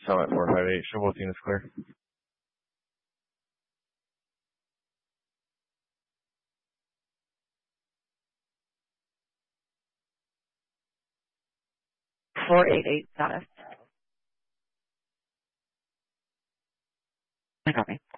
Summit 458. Show both units clear. .488 status. I copy.